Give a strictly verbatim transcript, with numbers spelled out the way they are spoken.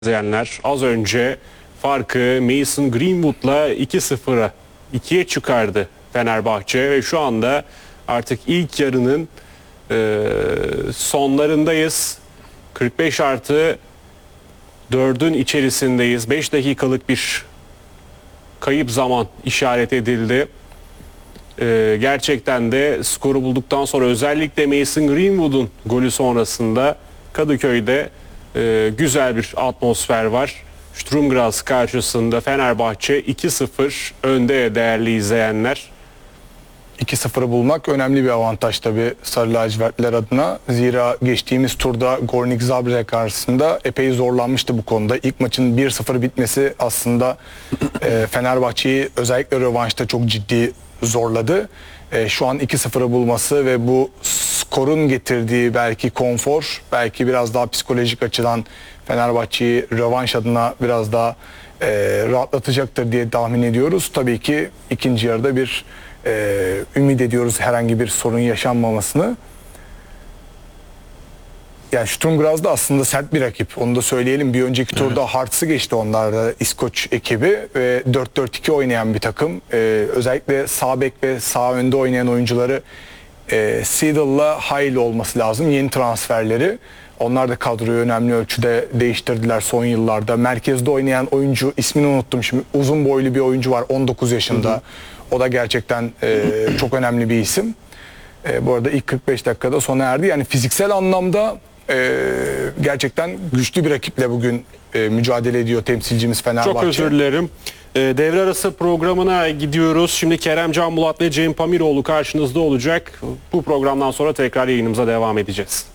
İzleyenler az önce farkı Mason Greenwood'la iki sıfıra ikiye çıkardı Fenerbahçe ve şu anda artık ilk yarının e, sonlarındayız. kırk beş artı dördün içerisindeyiz. beş dakikalık bir kayıp zaman işaret edildi. E, gerçekten de skoru bulduktan sonra özellikle Mason Greenwood'un golü sonrasında Kadıköy'de e, güzel bir atmosfer var. Sturm Graz karşısında Fenerbahçe iki sıfır önde değerli izleyenler. iki sıfırı bulmak önemli bir avantaj tabii Sarı Lacivertliler adına. Zira geçtiğimiz turda Gornik Zabrze karşısında epey zorlanmıştı bu konuda. İlk maçın bir sıfır bitmesi aslında e, Fenerbahçe'yi özellikle rövanşta çok ciddi zorladı. E, şu an iki sıfırı bulması ve bu skorun getirdiği belki konfor, belki biraz daha psikolojik açıdan Fenerbahçe'yi rövanş adına biraz daha e, rahatlatacaktır diye tahmin ediyoruz. Tabii ki ikinci yarıda bir e, ümit ediyoruz herhangi bir sorun yaşanmamasını. Yani Sturm Graz da aslında sert bir rakip. Onu da söyleyelim. Bir önceki turda evet. Hearts'ı geçti onlar da, İskoç ekibi ve dört dört iki oynayan bir takım. Ee, özellikle sağ bek ve sağ önde oynayan oyuncuları e, Seedal'la Hayli olması lazım. Yeni transferleri. Onlar da kadroyu önemli ölçüde değiştirdiler son yıllarda. Merkezde oynayan oyuncu, ismini unuttum şimdi. Uzun boylu bir oyuncu var, on dokuz yaşında. Hı hı. O da gerçekten e, çok önemli bir isim. E, bu arada ilk kırk beş dakikada sona erdi. Yani fiziksel anlamda Ee, gerçekten güçlü bir rakiple bugün e, mücadele ediyor temsilcimiz Fenerbahçe. Çok özür dilerim. E, devre arası programına gidiyoruz. Şimdi Kerem Can Bulat ve Cem Pamiroğlu karşınızda olacak. Bu programdan sonra tekrar yayınımıza devam edeceğiz.